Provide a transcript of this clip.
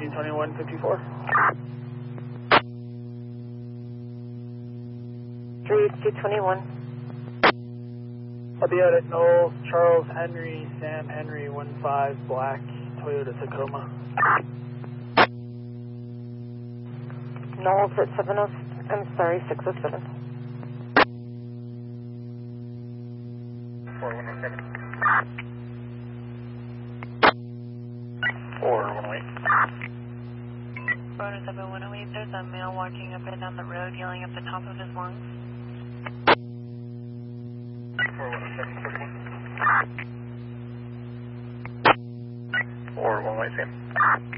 22154. 3221. I'll be out at Knowles, Charles Henry, Sam Henry, 15 Black, Toyota Tacoma. Knowles at 607. 4107. 4108. Rotor 7108, there's a male walking up and down the road yelling at the top of his lungs. 4107. 4108, same.